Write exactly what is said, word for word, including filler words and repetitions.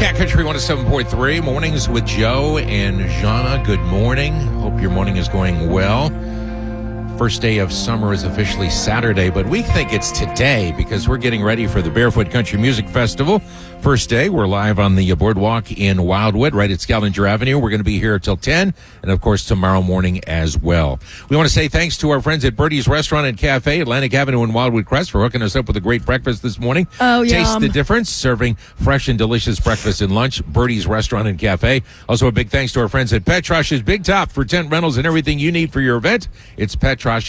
Cat Country one oh seven point three, Mornings with Joe and Jana. Good morning. Hope your morning is going well. First day of summer is officially Saturday, but we think it's today because we're getting ready for the Barefoot Country Music Festival. First day, we're live on the boardwalk in Wildwood, right at Scavenger Avenue. We're going to be here till ten, and of course tomorrow morning as well. We want to say thanks to our friends at Birdie's Restaurant and Cafe, Atlantic Avenue in Wildwood Crest, for hooking us up with a great breakfast this morning. Oh, Taste yum. the difference, serving fresh and delicious breakfast and lunch. Birdie's Restaurant and Cafe. Also, a big thanks to our friends at Petrosh's Big Top for tent rentals and everything you need for your event. It's Petrosh's